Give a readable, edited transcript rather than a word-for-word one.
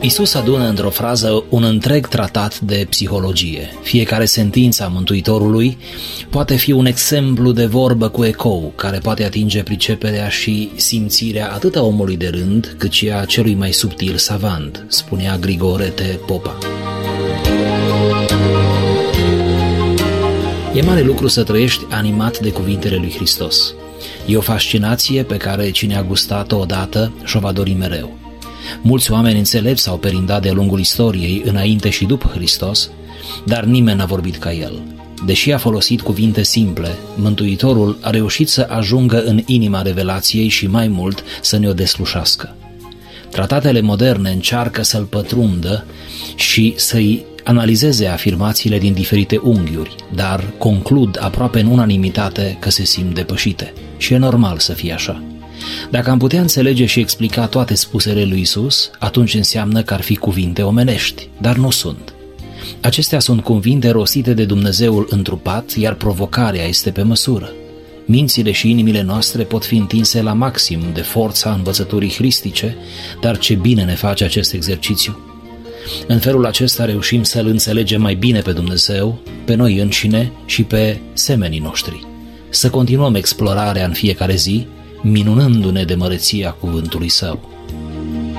Iisus adună într-o frază un întreg tratat de psihologie. Fiecare sentință a Mântuitorului poate fi un exemplu de vorbă cu ecou, care poate atinge priceperea și simțirea atât a omului de rând, cât și a celui mai subtil savant, spunea Grigore T. Popa. E mare lucru să trăiești animat de cuvintele lui Hristos. E o fascinație pe care cine a gustat-o odată și-o va dori mereu. Mulți oameni înțelepți s-au perindat de-a lungul istoriei, înainte și după Hristos, dar nimeni n-a vorbit ca el. Deși a folosit cuvinte simple, Mântuitorul a reușit să ajungă în inima revelației și mai mult să ne o deslușească. Tratatele moderne încearcă să-l pătrundă și să-i analizeze afirmațiile din diferite unghiuri, dar conclud aproape în unanimitate că se simt depășite. Și e normal să fie așa. Dacă am putea înțelege și explica toate spusele lui Iisus, atunci înseamnă că ar fi cuvinte omenești, dar nu sunt. Acestea sunt cuvinte rostite de Dumnezeul întrupat, iar provocarea este pe măsură. Mințile și inimile noastre pot fi întinse la maxim de forța învățăturii hristice, dar ce bine ne face acest exercițiu. În felul acesta reușim să-L înțelegem mai bine pe Dumnezeu, pe noi înșine și pe semenii noștri. Să continuăm explorarea în fiecare zi, minunându-ne de măreția cuvântului Său.